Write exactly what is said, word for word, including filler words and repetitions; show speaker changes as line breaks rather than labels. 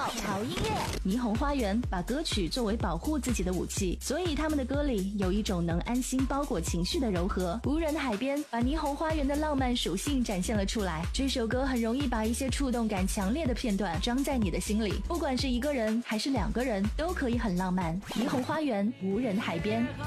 潮音乐。霓虹花园把歌曲作为保护自己的武器，所以他们的歌里有一种能安心包裹情绪的柔和。无人的海边把霓虹花园的浪漫属性展现了出来。这首歌很容易把一些触动感强烈的片段装在你的心里，不管是一个人还是两个人，都可以很浪漫。霓虹花园，无人海边。